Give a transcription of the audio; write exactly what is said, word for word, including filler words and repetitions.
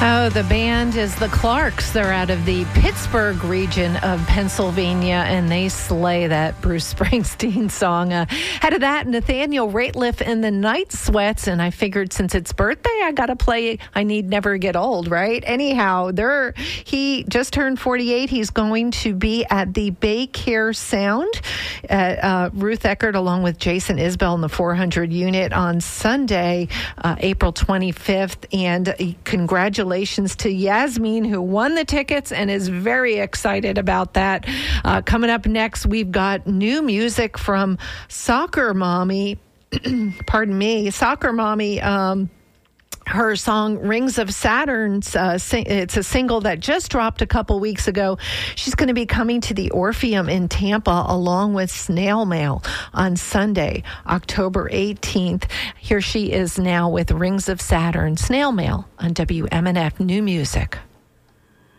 Oh, the band is the Clarks. They're out of the Pittsburgh region of Pennsylvania, and they slay that Bruce Springsteen song. Uh, ahead of that, Nathaniel Rateliff and the Night Sweats, and I figured since it's birthday, I got to play I Need Never Get Old, right? Anyhow, they're, he just turned forty-eight. He's going to be at the Bay Care Sound at uh, Ruth Eckerd along with Jason Isbell in the four hundred unit on Sunday, uh, April twenty-fifth, and uh, congratulations to Yasmin, who won the tickets and is very excited about that. Uh, coming up next, we've got new music from Soccer Mommy. Pardon me, Soccer Mommy. Um, Her song Rings of Saturn, uh, sing- it's a single that just dropped a couple weeks ago. She's going to be coming to the Orpheum in Tampa along with Snail Mail on Sunday, October eighteenth. Here she is now with Rings of Saturn, Snail Mail on W M N F New Music.